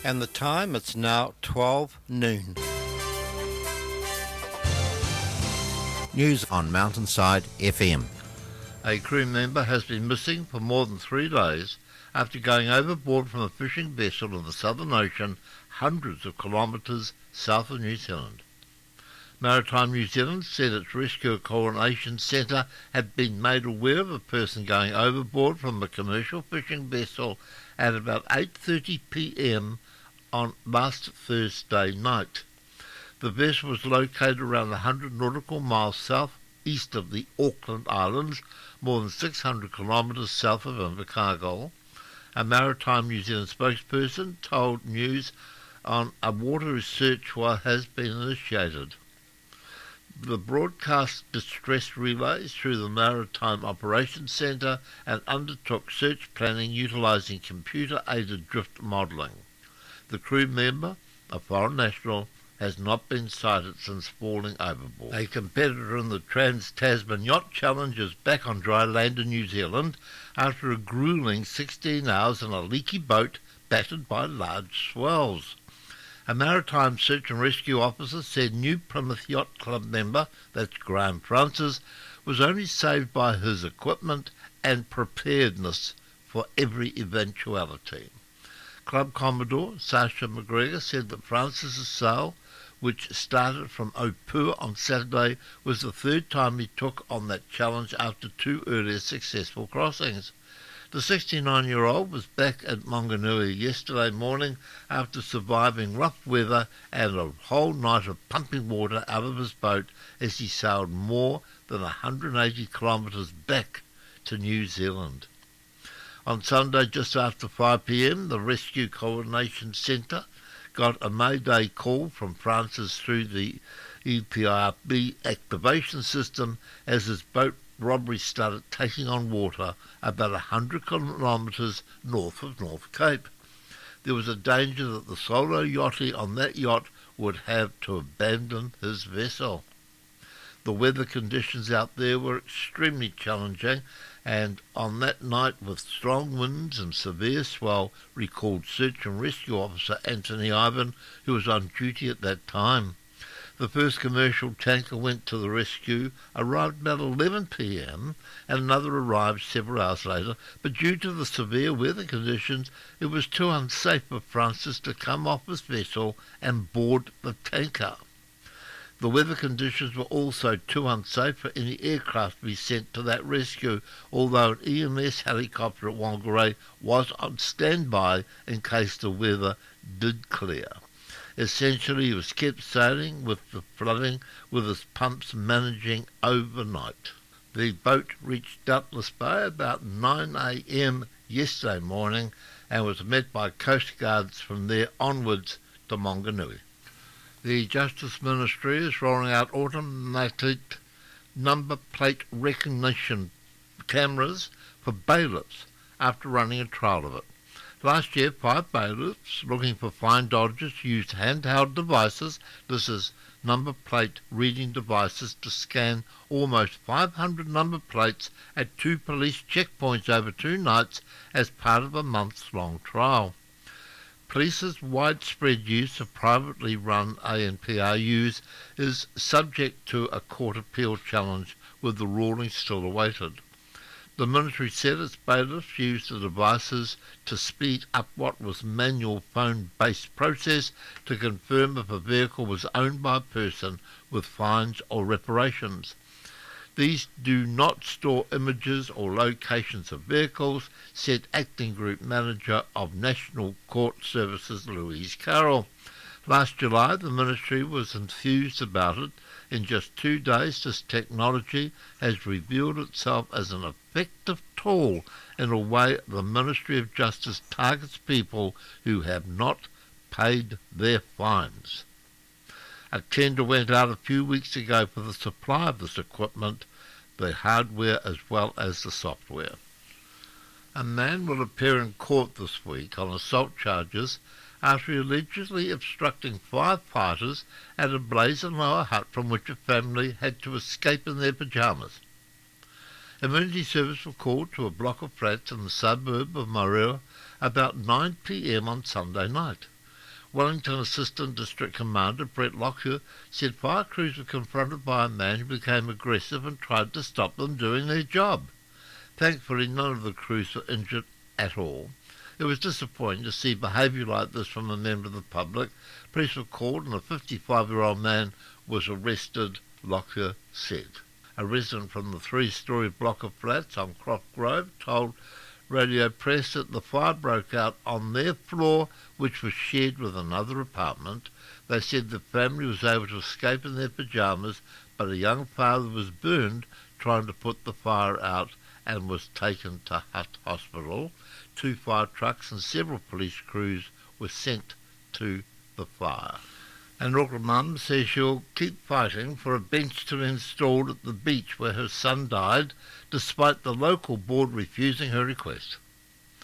And the time, it's now 12 noon. News on Mountainside FM. A crew member has been missing for more than 3 days after going overboard from a fishing vessel in the Southern Ocean hundreds of kilometres south of New Zealand. Maritime New Zealand said its Rescue Coordination Centre had been made aware of a person going overboard from a commercial fishing vessel at about 8:30 p.m. on last Thursday night. The vessel was located around 100 nautical miles south-east of the Auckland Islands, more than 600 kilometres south of Invercargill. A Maritime New Zealand spokesperson told News on a water search has been initiated. The broadcast distress relays through the Maritime Operations Centre and undertook search planning utilising computer-aided drift modelling. The crew member, a foreign national, has not been sighted since falling overboard. A competitor in the Trans-Tasman Yacht Challenge is back on dry land in New Zealand after a gruelling 16 hours in a leaky boat battered by large swells. A maritime search and rescue officer said New Plymouth Yacht Club member, that's Graham Francis, was only saved by his equipment and preparedness for every eventuality. Club Commodore Sasha McGregor said that Francis's sail, which started from Opua on Saturday, was the third time he took on that challenge after 2 earlier successful crossings. The 69-year-old was back at Maunganui yesterday morning after surviving rough weather and a whole night of pumping water out of his boat as he sailed more than 180 kilometres back to New Zealand. On Sunday, just after 5 p.m, the Rescue Coordination Centre got a Mayday call from Francis through the EPRB activation system as his boat robbery started taking on water about 100 kilometres north of North Cape. There was a danger that the solo yachty on that yacht would have to abandon his vessel. The weather conditions out there were extremely challenging, and on that night with strong winds and severe swell, recalled Search and Rescue Officer Anthony Ivan, who was on duty at that time. The first commercial tanker went to the rescue, arrived about 11 p.m, and another arrived several hours later, but due to the severe weather conditions, it was too unsafe for Francis to come off his vessel and board the tanker. The weather conditions were also too unsafe for any aircraft to be sent to that rescue, although an EMS helicopter at Whangarei was on standby in case the weather did clear. Essentially, he was kept sailing with the flooding, with his pumps managing overnight. The boat reached Doubtless Bay about 9 a.m. yesterday morning and was met by Coast Guards from there onwards to Maunganui. The Justice Ministry is rolling out automatic number plate recognition cameras for bailiffs after running a trial of it. Last year, 5 bailiffs looking for fine dodgers used handheld devices, this is number plate reading devices, to scan almost 500 number plates at 2 police checkpoints over 2 nights as part of a months-long trial. Police's widespread use of privately run ANPRUs is subject to a court appeal challenge, with the ruling still awaited. The military said its bailiffs used the devices to speed up what was manual phone-based process to confirm if a vehicle was owned by a person with fines or reparations. These do not store images or locations of vehicles, said Acting Group Manager of National Court Services Louise Carroll. Last July, the ministry was enthused about it. In just 2 days, this technology has revealed itself as an effective tool in a way the Ministry of Justice targets people who have not paid their fines. A tender went out a few weeks ago for the supply of this equipment, the hardware as well as the software. A man will appear in court this week on assault charges after allegedly obstructing firefighters at a blaze in Lower Hutt from which a family had to escape in their pyjamas. Emergency service were called to a block of flats in the suburb of Moerea about 9 p.m. on Sunday night. Wellington Assistant District Commander Brett Lockyer said fire crews were confronted by a man who became aggressive and tried to stop them doing their job. Thankfully, none of the crews were injured at all. It was disappointing to see behaviour like this from a member of the public. Police were called and a 55-year-old man was arrested, Lockyer said. A resident from the 3-storey block of flats on Croft Grove told Radio Press that the fire broke out on their floor, which was shared with another apartment. They said the family was able to escape in their pyjamas, but a young father was burned trying to put the fire out and was taken to Hutt Hospital. 2 fire trucks and several police crews were sent to the fire. And Auckland mum says she'll keep fighting for a bench to be installed at the beach where her son died, despite the local board refusing her request.